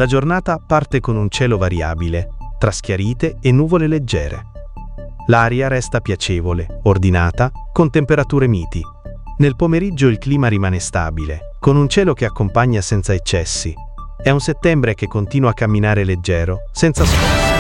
La giornata parte con un cielo variabile, tra schiarite e nuvole leggere. L'aria resta piacevole, ordinata, con temperature miti. Nel pomeriggio il clima rimane stabile, con un cielo che accompagna senza eccessi. È un settembre che continua a camminare leggero, senza sforzo.